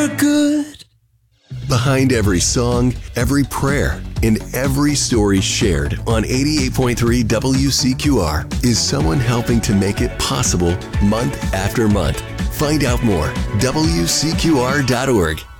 Good. Behind every song, every prayer, and every story shared on 88.3 WCQR is someone helping to make it possible month after month. Find out more. WCQR.org.